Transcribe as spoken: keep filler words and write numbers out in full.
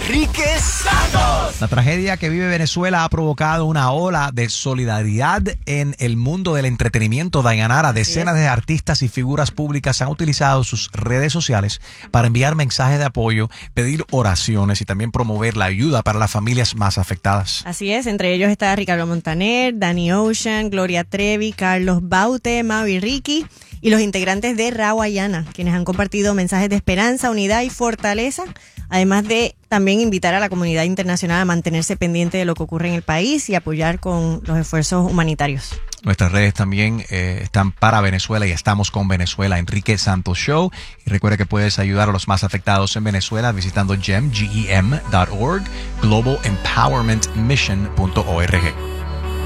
Enrique Santos. La tragedia que vive Venezuela ha provocado una ola de solidaridad en el mundo del entretenimiento. Dayanara, decenas de artistas y figuras públicas han utilizado sus redes sociales para enviar mensajes de apoyo, pedir oraciones y también promover la ayuda para las familias más afectadas. Así es, entre ellos está Ricardo Montaner, Danny Ocean, Gloria Trevi, Carlos Baute, Mavi Ricky y los integrantes de Rawayana, quienes han compartido mensajes de esperanza, unidad y fortaleza, además de también invitar a la comunidad internacional a mantenerse pendiente de lo que ocurre en el país y apoyar con los esfuerzos humanitarios. Nuestras redes también eh, están para Venezuela y estamos con Venezuela, Enrique Santos Show. Y recuerda que puedes ayudar a los más afectados en Venezuela visitando gem, G E M dot org, global empowerment mission punto org.